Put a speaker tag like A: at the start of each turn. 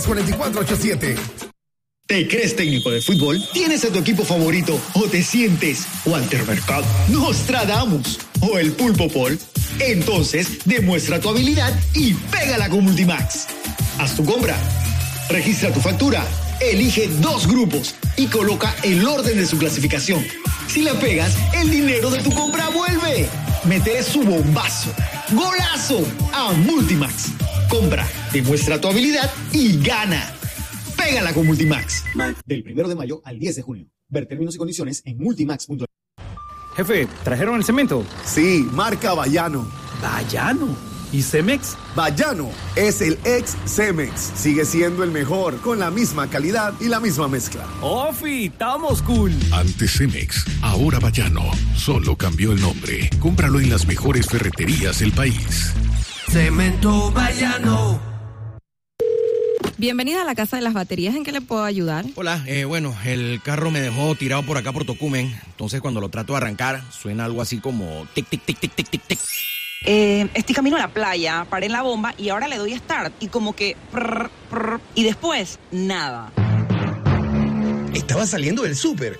A: 222-4487.
B: ¿Te crees técnico de fútbol? ¿Tienes a tu equipo favorito o te sientes Walter Mercado, Nostradamus o el Pulpo Paul? Entonces, demuestra tu habilidad y pégala con Multimax. Haz tu compra, registra tu factura, elige 2 grupos y coloca el orden de su clasificación. Si la pegas, el dinero de tu compra vuelve. Mete su bombazo, golazo a Multimax. Compra, demuestra tu habilidad y gana. Pégala con Multimax. Del 1 de mayo al 10 de junio. Ver términos y condiciones en multimax.com.
C: Jefe, ¿trajeron el cemento?
A: Sí, marca Bayano.
C: ¿Bayano? ¿Y Cemex?
A: Bayano es el ex Cemex. Sigue siendo el mejor, con la misma calidad y la misma mezcla.
C: ¡Ofi! ¡Estamos cool!
D: Antes Cemex, ahora Bayano. Solo cambió el nombre. Cómpralo en las mejores ferreterías del país.
E: Cemento Bayano.
F: Bienvenida a la Casa de las Baterías. ¿En qué le puedo ayudar?
G: Hola, bueno, el carro me dejó tirado por acá por Tocumen. Entonces cuando lo trato de arrancar, suena algo así como tic, tic, tic, tic, tic, tic, tic.
H: Estoy camino a la playa, paré en la bomba y ahora le doy start y como que prr, prr, y después nada.
I: Estaba saliendo del súper